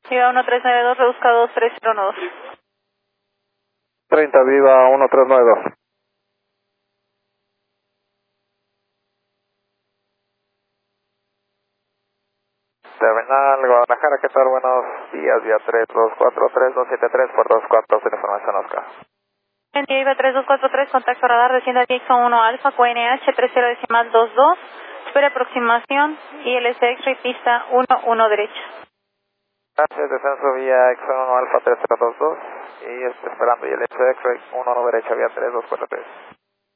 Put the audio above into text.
Viva 1392, reduzca 2302. 30, Viva 1392. Terminal Guadalajara, ¿qué tal? Buenos días, vía 3243-273 por 24, sin información, Oscar. En día Viva 3243, contacto radar, desciende a Dixon 1 Alfa, QNH 3022, espera aproximación, ILS X-Ray, pista 11 derecha. Gracias, descenso vía X1 Alfa 3022 y esperando ILS X-Ray 11 derecha, vía 3243.